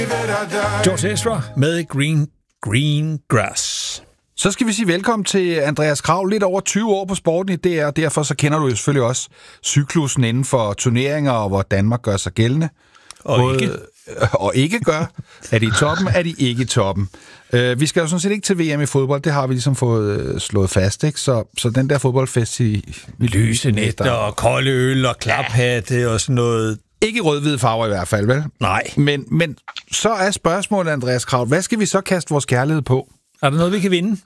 George Ezra med Green Grass. Så skal vi sige velkommen til Andreas Krav. Lidt over 20 år på sporten i DR, og derfor så kender du jo selvfølgelig også cyklusen inden for turneringer, og hvor Danmark gør sig gældende. Og ikke gør. Er de i toppen, er de ikke i toppen. Vi skal jo sådan set ikke til VM i fodbold, det har vi ligesom fået slået fast, ikke? Så den der fodboldfest i lyse netter og kolde øl og klaphatte og sådan noget. Ikke i rød-hvide farver i hvert fald, vel? Nej. Men så er spørgsmålet, Andreas Krav, hvad skal vi så kaste vores kærlighed på? Er der noget, vi kan vinde?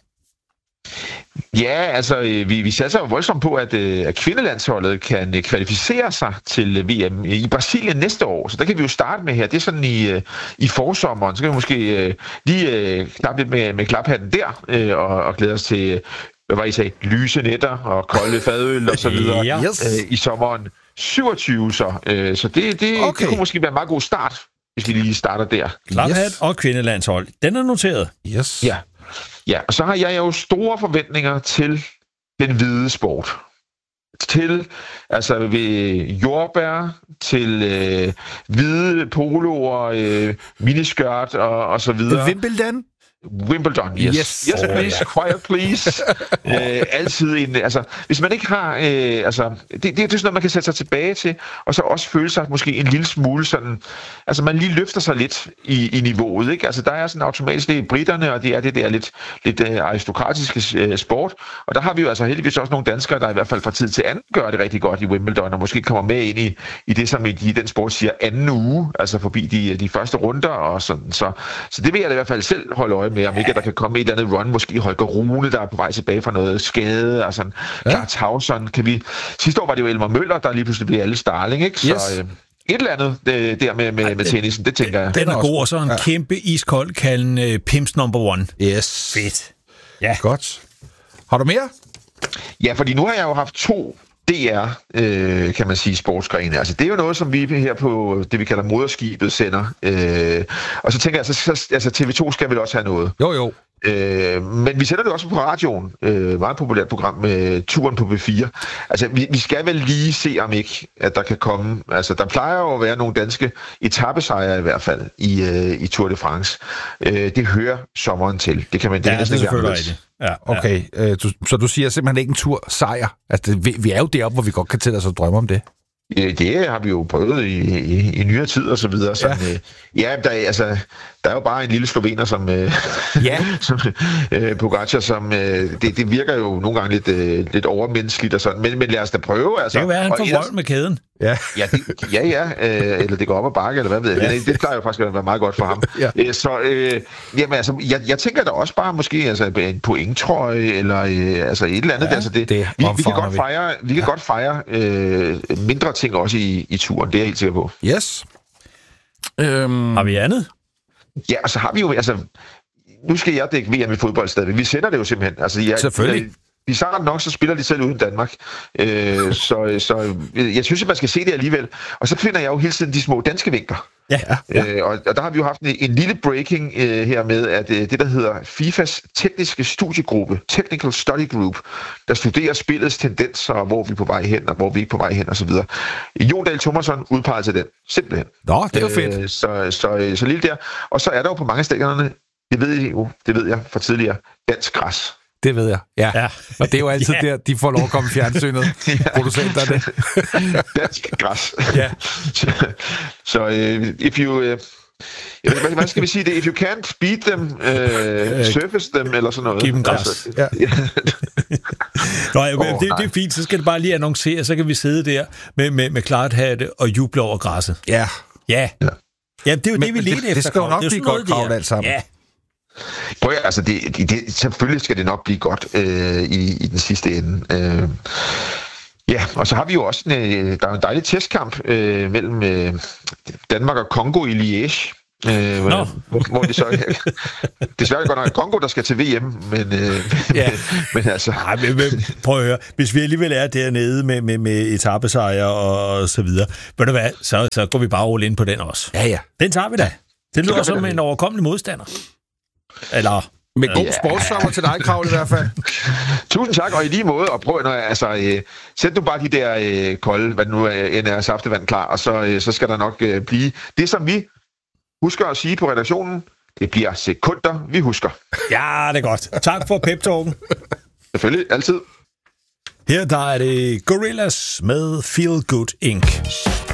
Ja, altså vi satser jo voldsomt på, at kvindelandsholdet kan kvalificere sig til VM i Brasilien næste år. Så der kan vi jo starte med her. Det er sådan i forsommeren. Så kan vi måske lige klappe lidt med klaphatten der og glæde os til, hvad var I sagde, lyse netter og kolde fadøl og så videre i sommeren 27. Så det kunne måske være en meget god start, hvis vi lige starter der. Klaphat og kvindelandshold. Den er noteret. Yes. Ja, og så har jeg jo store forventninger til den hvide sport. Til, altså ved jordbær, til hvide poloer, miniskørt og så videre. Wimbledon, yes. Yes, please, quiet, please. Altid en, altså, hvis man ikke har, det er sådan noget, man kan sætte sig tilbage til, og så også føle sig måske en lille smule sådan, altså man lige løfter sig lidt i niveauet, ikke? Altså der er sådan automatisk, det er britterne, og det er det der lidt aristokratiske sport, og der har vi jo altså heldigvis også nogle danskere, der i hvert fald fra tid til anden gør det rigtig godt i Wimbledon, og måske kommer med ind i det, som i den sport siger anden uge, altså forbi de første runder, og sådan, så det vil jeg da i hvert fald selv holde øje med, om ikke der kan komme et eller andet run, måske Holger Rune, der er på vej tilbage fra noget skade, og sådan, Clark Towson, sidste år var det jo Elmer Møller, der lige pludselig blev alle Starling, ikke? Så et eller andet der med tennisen, det tænker jeg. Den er god, og så en kæmpe iskold kalden Pimps number one. Yes. Fedt. Ja. Godt. Har du mere? Ja, fordi nu har jeg jo haft 2 DR, kan man sige, sportsgrene. Altså, det er jo noget, som vi her på det, vi kalder moderskibet, sender. Og så tænker jeg, altså TV2 skal vel også have noget. Jo. Men vi sender det også på radioen. Meget populært program med Turen på B4. Altså, vi skal vel lige se, om ikke, at der kan komme... Altså, der plejer jo at være nogle danske etapesejre i hvert fald i Tour de France. Det hører sommeren til. Det kan man... Det er selvfølgelig rigtigt. Ja, okay, så du siger simpelthen ikke en tur-sejr? Altså, vi er jo deroppe, hvor vi godt kan tælle os at drømme om det. Det har vi jo prøvet i nyere tid og så videre. Så, der er jo bare en lille slovener som Pogačar, som det virker jo nogle gange lidt overmenneskeligt og sådan. Men lad os da prøve. Altså. Det kan være, han får vold med kæden. Eller det går op ad bakke, eller hvad ved jeg. Det plejer jo faktisk at være meget godt for ham. Jeg tænker da også bare måske altså en pointtrøje eller altså et eller andet. Altså vi kan godt fejre mindre ting også i turen. Det er jeg helt sikker på. Yes. Har vi andet? Ja, og så har vi jo altså nu skal jeg dække VM i fodbold stadig. Vi sender det jo simpelthen. Altså selvfølgelig. Vi snart nok, så spiller de selv uden Danmark. Så jeg synes, at man skal se det alligevel. Og så finder jeg jo hele tiden de små danske vinkler. Ja. Og der har vi jo haft en lille breaking her med, at det, der hedder FIFAs tekniske studiegruppe, Technical Study Group, der studerer spillets tendenser, og hvor vi er på vej hen, og hvor vi ikke er på vej hen, og så videre. Jon Dahl Thomasson udpeger til den. Simpelthen. Nå, det er jo fedt. Så lille der. Og så er der jo på mange af stadionerne, det ved jeg fra tidligere, dansk græs. Det ved jeg, ja. Og det er jo altid der, de får lov at komme i fjernsynet. Producenterne. Dansk græs. Ja. Så if you... hvad skal vi sige det? If you can't beat them, surface them, eller sådan noget. Giv dem græs. Det er fint, så skal det bare lige annoncere, så kan vi sidde der med klarthatte og juble over græsset. Ja. Ja, det er jo det, vi ledte efter. Det skal jo nok blive godt kravlet alt sammen. Ja. Prøv at, altså selvfølgelig skal det nok blive godt i den sidste ende. Og så har vi jo også der er en dejlig testkamp mellem Danmark og Kongo i Liège. Hvor det så desværre godt nok Kongo, der skal til VM, men altså... Prøv at høre, hvis vi alligevel er dernede med etapesejre og så videre, ved du hvad, så går vi bare all in på den også. Ja. Den tager vi da. Det lyder som en overkommelig modstander. Eller... Med god sportssommer til dig, Krav, i hvert fald. Tusind tak, og i lige måde, og prøv sæt nu bare de der kolde, hvad nu end er saftevand klar, og så skal der nok blive det, som vi husker at sige på redaktionen, det bliver sekunder, vi husker. Ja, det er godt. Tak for pep-talken. Selvfølgelig, altid. Her der er det Gorillaz med Feel Good Inc.